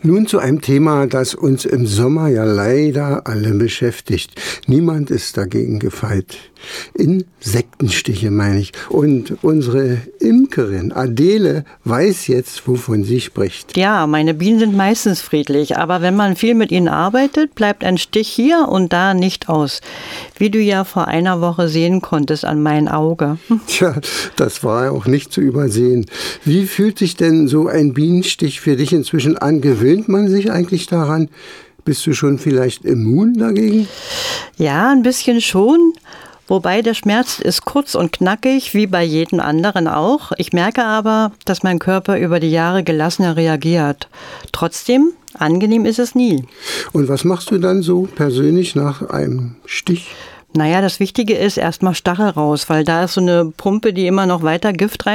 Nun zu einem Thema, das uns im Sommer ja leider alle beschäftigt. Niemand ist dagegen gefeit. Insektenstiche meine ich. Und unsere Imkerin Adele weiß jetzt, wovon sie spricht. Ja, meine Bienen sind meistens friedlich, aber wenn man viel mit ihnen arbeitet, bleibt ein Stich hier und da nicht aus. Wie du ja vor einer Woche sehen konntest an meinem Auge. Tja, das war auch nicht zu übersehen. Wie fühlt sich denn so ein Bienenstich für dich inzwischen an? Gewöhnt man sich eigentlich daran? Bist du schon vielleicht immun dagegen? Ja, ein bisschen schon. Wobei der Schmerz ist kurz und knackig, wie bei jedem anderen auch. Ich merke aber, dass mein Körper über die Jahre gelassener reagiert. Trotzdem, angenehm ist es nie. Und was machst du dann so persönlich nach einem Stich? Naja, das Wichtige ist erstmal Stachel raus, weil da ist so eine Pumpe, die immer noch weiter Gift rein.